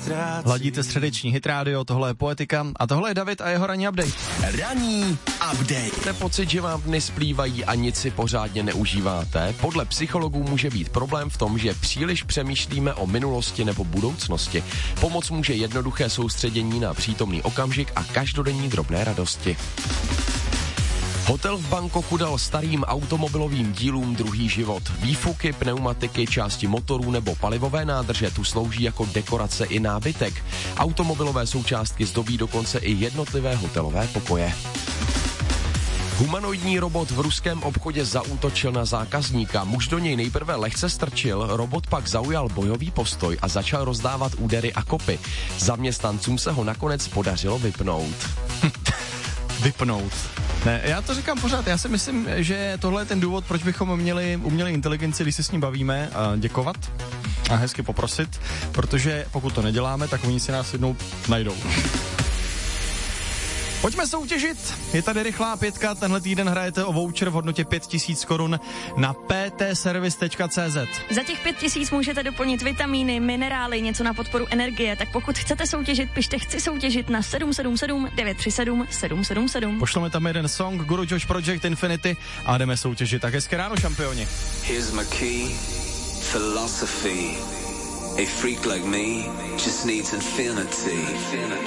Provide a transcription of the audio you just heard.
Ladíte středeční Hit Radio, tohle je Poetika a tohle je David a jeho ranní update. Ranní update. Máte pocit, že vám dny splývají a nic si pořádně neužíváte? Podle psychologů může být problém v tom, že příliš přemýšlíme o minulosti nebo budoucnosti. Pomoc může jednoduché soustředění na přítomný okamžik a každodenní drobné radosti. Hotel v Bangkoku dal starým automobilovým dílům druhý život. Výfuky, pneumatiky, části motorů nebo palivové nádrže tu slouží jako dekorace i nábytek. Automobilové součástky zdobí dokonce i jednotlivé hotelové pokoje. Humanoidní robot v ruském obchodě zaútočil na zákazníka. Muž do něj nejprve lehce strčil, robot pak zaujal bojový postoj a začal rozdávat údery a kopy. Zaměstnancům se ho nakonec podařilo vypnout. Vypnout. Ne, já to říkám pořád, já si myslím, že tohle je ten důvod, proč bychom měli umělé inteligenci, když se s ní bavíme, děkovat a hezky poprosit, protože pokud to neděláme, tak oni si nás jednou najdou. Pojďme soutěžit, je tady rychlá 5, tenhle týden hrajete o voucher v hodnotě 5000 korun na ptservice.cz. Za těch 5000 můžete doplnit vitamíny, minerály, něco na podporu energie, tak pokud chcete soutěžit, pište chci soutěžit na 777 937 777. Pošleme tam jeden song, Guru Josh Project Infinity a jdeme soutěžit. Tak hezké ráno, šampioni. Here's my key, philosophy. A freak like me just needs infinity.